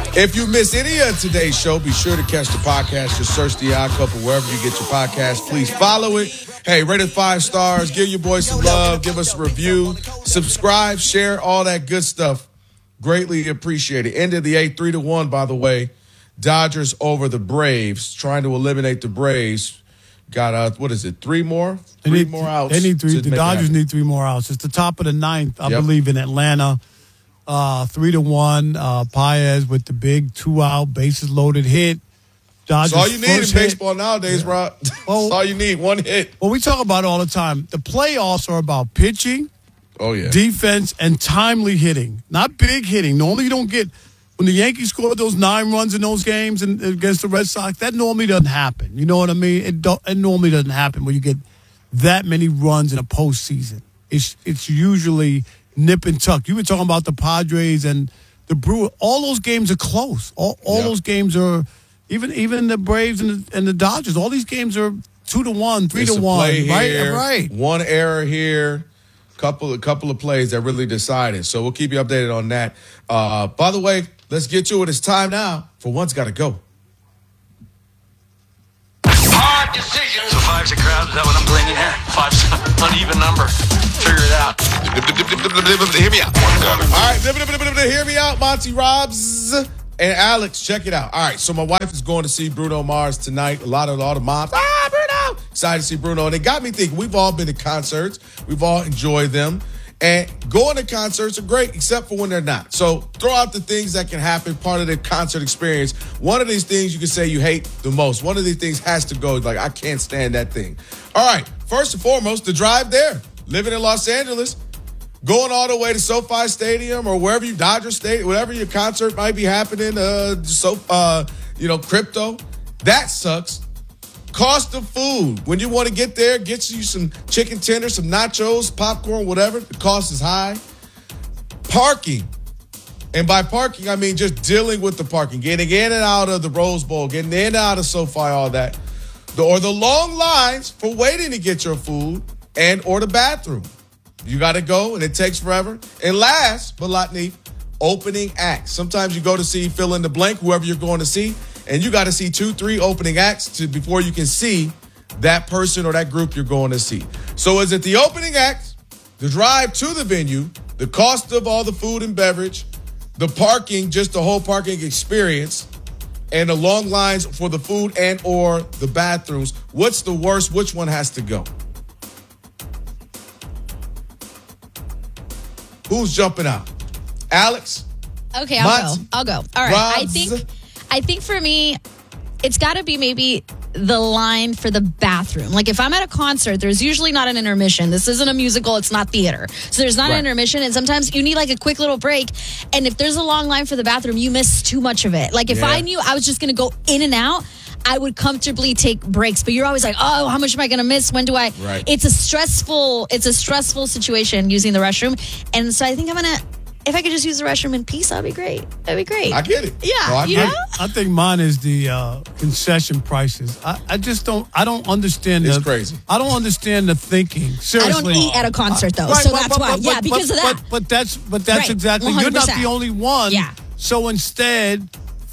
If you miss any of today's show, be sure to catch the podcast. Just search The Odd Couple wherever you get your podcast. Please follow it. Hey, rate it 5 stars. Give your boys some love. Give us a review. Subscribe, share, all that good stuff. Greatly appreciated. End of the 8th, 3-1, by the way. Dodgers over the Braves, trying to eliminate the Braves. Got, 3 more? Three more outs. They need 3. The Dodgers need 3 more outs. It's the top of the 9th, I believe, in Atlanta. 3-1. Paez with the big 2-out, bases loaded hit. Dodgers That's all you need in baseball nowadays, Rob. That's all you need, 1 hit. Well, we talk about it all the time. The playoffs are about pitching, defense, and timely hitting. Not big hitting. Normally you don't get – when the Yankees scored those 9 runs in those games against the Red Sox, that normally doesn't happen. You know what I mean? It normally doesn't happen when you get that many runs in a postseason. It's usually – nip and tuck. You were talking about the Padres and the Brewers. All those games are close. All those games are even the Braves and the Dodgers. All these games are 2-1, 3-1. Right. One error here. Couple of plays that really decided. So we'll keep you updated on that. By the way, let's get to it. It's time now for One's Gotta Go. Hard decisions. So 5's a crowd. Is that what I'm bringing here? 5's an uneven number. Figure it out. Hear me out. All right, hear me out, Monty Robs and Alex. Check it out. All right, so my wife is going to see Bruno Mars tonight. A lot of moms. Bruno! Excited to see Bruno. And it got me thinking, we've all been to concerts. We've all enjoyed them. And going to concerts are great, except for when they're not. So throw out the things that can happen, part of the concert experience. One of these things you can say you hate the most. One of these things has to go. Like, I can't stand that thing. All right, first and foremost, the drive there. Living in Los Angeles, going all the way to SoFi Stadium or wherever you, Dodger Stadium, whatever your concert might be happening, crypto. That sucks. Cost of food. When you want to get there, get you some chicken tenders, some nachos, popcorn, whatever. The cost is high. Parking. And by parking, I mean just dealing with the parking, getting in and out of the Rose Bowl, getting in and out of SoFi, all that. Or the long lines for waiting to get your food and or the bathroom. You got to go, and it takes forever. And last but not least, opening acts. Sometimes you go to see fill in the blank, whoever you're going to see, and you got to see 2-3 opening acts before you can see that person or that group you're going to see. So is it the opening act, the drive to the venue, the cost of all the food and beverage, the parking, just the whole parking experience, and the long lines for the food and or the bathrooms? What's the worst? Which one has to go? Who's jumping out? Alex? Okay, I'll go. All right. Robs? I think for me, it's got to be maybe the line for the bathroom. Like if I'm at a concert, there's usually not an intermission. This isn't a musical. It's not theater. So there's not an intermission. And sometimes you need like a quick little break. And if there's a long line for the bathroom, you miss too much of it. Like if I knew I was just going to go in and out, I would comfortably take breaks. But you're always like, oh, how much am I going to miss? When do I? Right. It's a stressful situation using the restroom. And so I think if I could just use the restroom in peace, that'd be great. That'd be great. I get it. Yeah, I think mine is the concession prices. I don't understand. It's crazy. I don't understand the thinking. Seriously. I don't eat at a concert though, so that's why. Because of that. But that's exactly. 100%. You're not the only one. Yeah. So instead,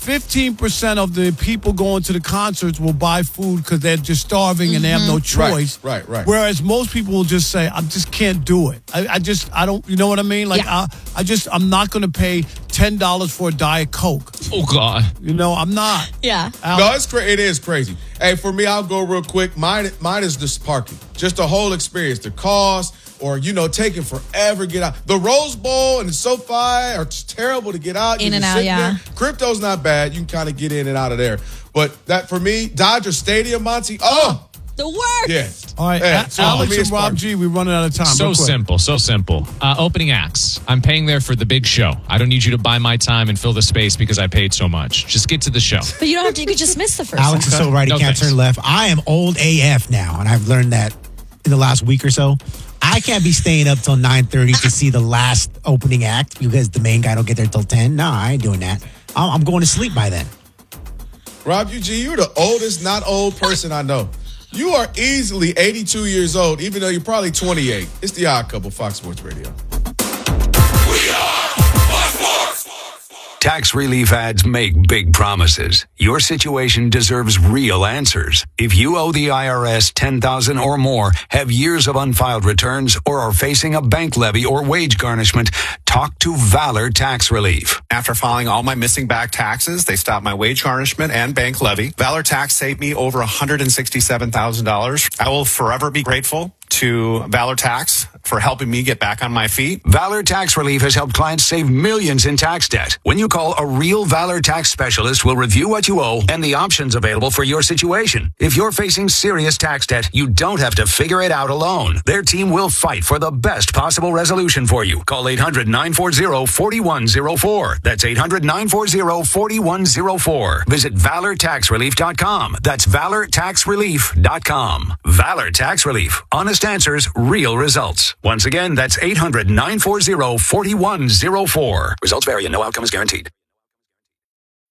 15% of the people going to the concerts will buy food because they're just starving and they have no choice. Right. Whereas most people will just say, I just can't do it. I don't, you know what I mean? Like, I'm not going to pay $10 for a Diet Coke. Oh, God. You know, I'm not. Yeah. No, it is crazy. Hey, for me, I'll go real quick. Mine is just parking. Just the whole experience, the cost, or, taking forever to get out. The Rose Bowl and the SoFi are terrible to get out. In and out, yeah. There. Crypto's not bad. You can kind of get in and out of there. But that, for me, Dodger Stadium, Monty, the worst. Yeah. All right, Alex and Rob G, we're running out of time. So simple. Opening acts. I'm paying there for the big show. I don't need you to buy my time and fill the space because I paid so much. Just get to the show. But you don't have to. You could just miss the first Alex one. is so right. He can't turn left. I am old AF now, and I've learned that in the last week or so. I can't be staying up till 9:30 to see the last opening act because the main guy don't get there till 10. No, I ain't doing that. I'm going to sleep by then. Rob UG, you're the oldest not old person I know. You are easily 82 years old, even though you're probably 28. It's The Odd Couple, Fox Sports Radio. We are Fox Sports. Tax relief ads make big promises. Your situation deserves real answers. If you owe the IRS $10,000 or more, have years of unfiled returns, or are facing a bank levy or wage garnishment, talk to Valor Tax Relief. After filing all my missing back taxes, they stopped my wage garnishment and bank levy. Valor Tax saved me over $167,000. I will forever be grateful to Valor Tax for helping me get back on my feet. Valor Tax Relief has helped clients save millions in tax debt. When you call, a real Valor Tax specialist will review what you owe and the options available for your situation. If you're facing serious tax debt, you don't have to figure it out alone. Their team will fight for the best possible resolution for you. Call 800-940-4104. That's 800-940-4104. Visit ValorTaxRelief.com. That's ValorTaxRelief.com. Valor Tax Relief. Honest answers, real results. Once again, that's 800-940-4104. Results vary and no outcome is guaranteed.